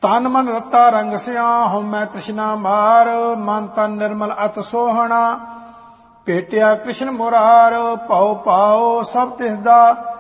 ਤਨ ਮਨ ਰਤਾ ਰੰਗ ਸਿਆ ਹਉਮੈ ਤ੍ਰਿਸ਼ਨਾ ਮਾਰ ਮਨ ਤਨ ਨਿਰਮਲ ਅਤ ਸੋਹਣਾ ਭੇਟਿਆ ਕ੍ਰਿਸ਼ਨ ਮੁਰਾਰ ਭਉ ਪਾਉ ਸਭ ਤਿਸ ਦਾ